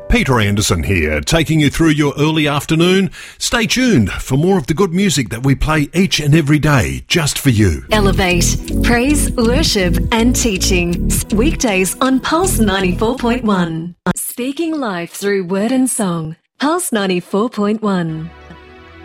Peter Anderson here, taking you through your early afternoon. Stay tuned for more of the good music that we play each and every day, just for you. Elevate, praise, worship and teaching. Weekdays on Pulse 94.1. Speaking life through word and song. Pulse 94.1.